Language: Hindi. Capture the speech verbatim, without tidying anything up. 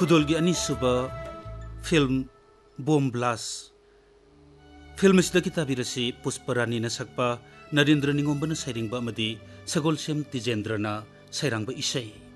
खुदोलगी अनीसुबा film bomb blast film इसदगी ताबिरसी Pushparani सकपा Narendra निंगोंबन सैरिंगबा अमदी सगोलसेम तिजेंद्रना सैरांगबा इसै